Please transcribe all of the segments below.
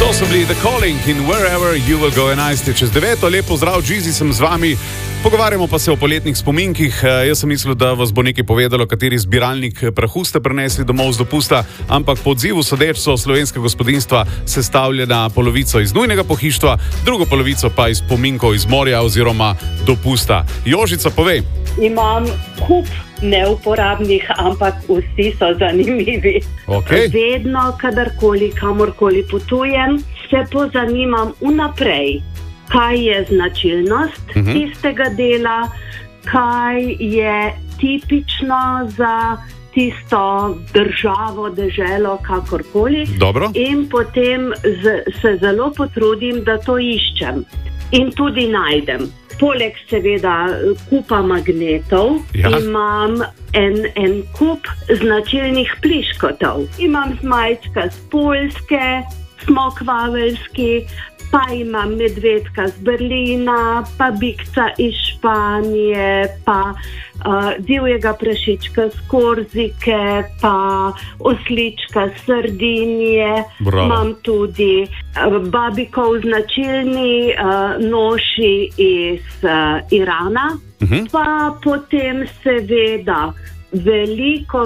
To so bili The Calling in Wherever You Will Go 11. Čez 9. Lepo zdrav, Džizi sem z vami. Pogovarjamo pa se o poletnih spominkih. Jaz sem mislil, da vas bo nekaj povedalo, kateri zbiralnik prahu ste prenesli domov z dopusta, ampak po odzivu sodeč so slovenska gospodinjstva sestavljena polovico iz nujnega pohištva, drugo polovico pa iz spominkov iz morja oziroma dopusta. Jožica, povej. Imam kup neuporabnih, ampak vsi so zanimivi. Okay. Vedno, kadarkoli, kamorkoli potujem, se pozanimam vnaprej, kaj je značilnost tistega dela, kaj je tipično za tisto državo, deželo, kakorkoli. Dobro. In potem se zelo potrudim, da to iščem. In tudi najdem. Poleg seveda kupa magnetov, imam en kup značilnih pliškotov. Imam zmajčka z Poljske, smokvaveljski, pa imam medvedka z Berlina, pa bikca iz Španije, pa divjega prašička z Korzike, pa oslička z Sardinije. Bravo. Imam tudi babikov značilni noši iz Irana, pa potem seveda veliko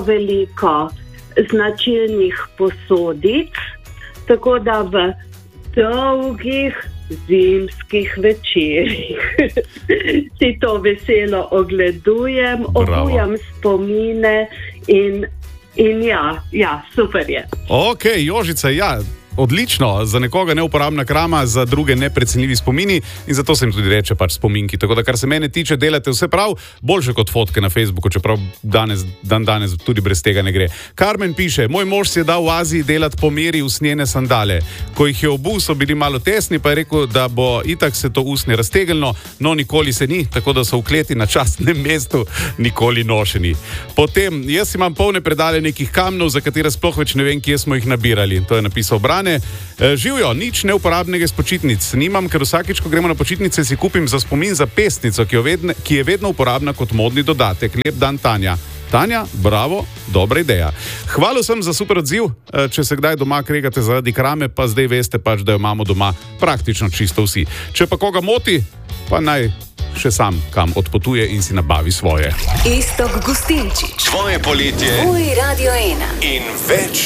značilnih posodic, tako da v dolgih zimskih večerih si to veselo ogledujem, obujam spomine in ja, super je. Ok, Jožica, ja, odlično, za nekoga neuporabna krama, za druge neprecenljivi spomini in zato se jim tudi reče pač spominki. Tako da, kar se mene tiče, delate vse prav, boljše kot fotke na Facebooku, čeprav danes tudi brez tega ne gre. Carmen piše, moj mož si je dal v Aziji delati po meri usnjene sandale. Ko jih je obul, so bili malo tesni, pa je rekel, da bo itak se to usnje raztegnilo, no nikoli se ni, tako da so v kleti na častnem mestu nikoli nošeni. Potem, jaz imam polne predale nekih kamnov, za katere sploh več ne vem, kje smo jih nabirali. To je napisal Bran. Živjo, nič neuporabnega iz počitnic nimam, ker vsakič, ko gremo na počitnice, si kupim za spomin za pesnico, ki je vedno uporabna kot modni dodatek. Lep dan, Tanja. Tanja, bravo, dobra ideja. Hvala sem za super odziv. Če se kdaj doma kregate zaradi krame, pa zdaj veste pač, da jo imamo doma praktično čisto vsi. Če pa koga moti, pa naj še sam kam odpotuje in si nabavi svoje. Iztok Gustinčič. Tvoje poletje. Tvoj Radio 1. In več